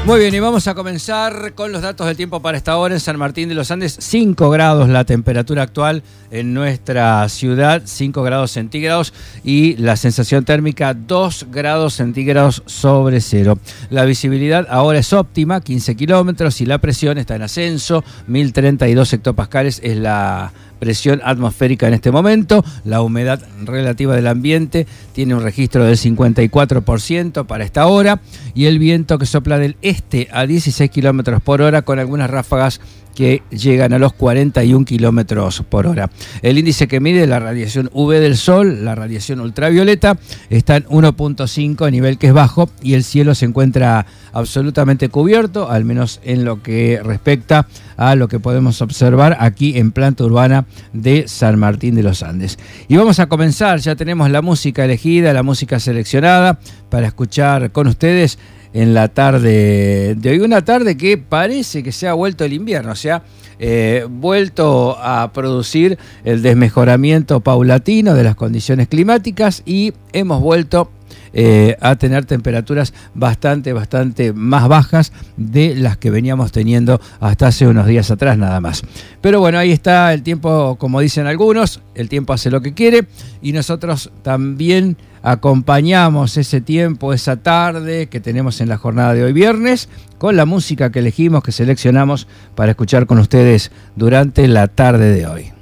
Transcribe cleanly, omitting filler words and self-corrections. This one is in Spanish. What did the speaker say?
Muy bien, y vamos a comenzar con los datos del tiempo para esta hora en San Martín de los Andes. 5 grados la temperatura actual en nuestra ciudad, 5 grados centígrados, y la sensación térmica 2 grados centígrados sobre cero. La visibilidad ahora es óptima, 15 kilómetros, y la presión está en ascenso, 1032 hectopascales es la presión atmosférica en este momento. La humedad relativa del ambiente tiene un registro del 54% para esta hora, y el viento que sopla del este a 16 kilómetros por hora con algunas ráfagas que llegan a los 41 kilómetros por hora. El índice que mide la radiación UV del sol, la radiación ultravioleta, está en 1.5, nivel que es bajo, y el cielo se encuentra absolutamente cubierto, al menos en lo que respecta a lo que podemos observar aquí en planta urbana de San Martín de los Andes. Y vamos a comenzar, ya tenemos la música elegida, la música seleccionada para escuchar con ustedes en la tarde de hoy, una tarde que parece que se ha vuelto el invierno, se ha vuelto a producir el desmejoramiento paulatino de las condiciones climáticas, y hemos vuelto a tener temperaturas bastante más bajas de las que veníamos teniendo hasta hace unos días atrás nada más. Pero bueno, ahí está el tiempo, como dicen algunos, el tiempo hace lo que quiere, y nosotros también acompañamos ese tiempo, esa tarde que tenemos en la jornada de hoy viernes, con la música que elegimos, que seleccionamos para escuchar con ustedes durante la tarde de hoy.